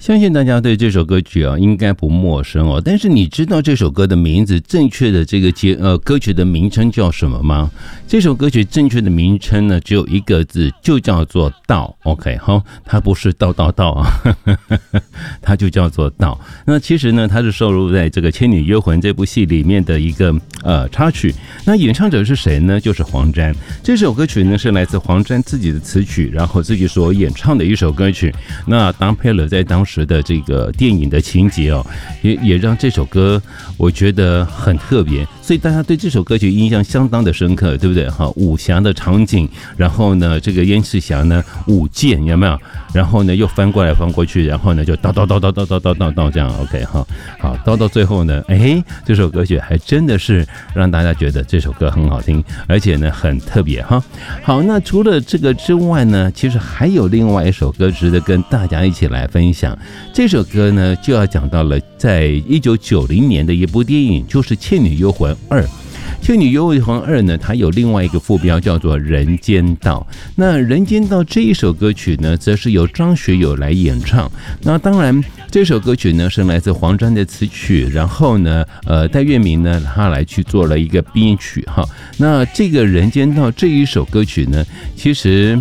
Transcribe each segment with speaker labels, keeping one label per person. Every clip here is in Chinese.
Speaker 1: 相信大家对这首歌曲应该不陌生哦。但是你知道这首歌的名字正确的这个歌曲的名称叫什么吗？这首歌曲正确的名称呢，只有一个字，就叫做道。OK， 好，它不是道啊，它就叫做道。那其实呢，它是收录在这个《倩女幽魂》这部戏里面的一个插曲。那演唱者是谁呢？就是黄沾。这首歌曲呢是来自黄沾自己的词曲，然后自己所演唱的一首歌曲。那搭配了在当时的这个电影的情节哦，也让这首歌我觉得很特别，所以大家对这首歌曲印象相当的深刻，对不对？哈，武侠的场景，然后呢，这个燕赤霞呢舞剑有没有？然后呢又翻过来翻过去，然后呢就叨这样 OK 哈，好叨到最后呢，这首歌曲还真的是让大家觉得这首歌很好听，而且呢很特别哈。好，那除了这个之外呢，其实还有另外一首歌值得跟大家一起来分享。这首歌呢就要讲到了在1990年的一部电影，就是《倩女幽魂2》。《倩女幽魂2》呢，它有另外一个副标叫做《人间道》。那《人间道》这一首歌曲呢，则是由张学友来演唱。那当然，这首歌曲呢是来自黄沾的词曲，然后呢，戴月明呢他来去做了一个编曲哈。那这个《人间道》这一首歌曲呢，其实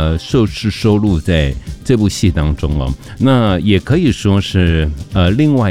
Speaker 1: 收录在这部戏当中哦。那也可以说是另外